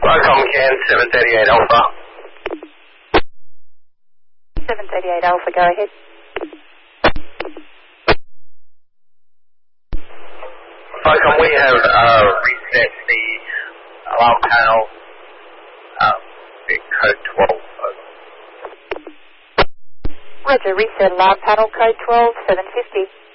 Welcome, Ken, 738 Alpha. 738 Alpha, go ahead. Welcome, we have reset the alarm panel, code 12. Roger, reset alarm panel, code 12, 750.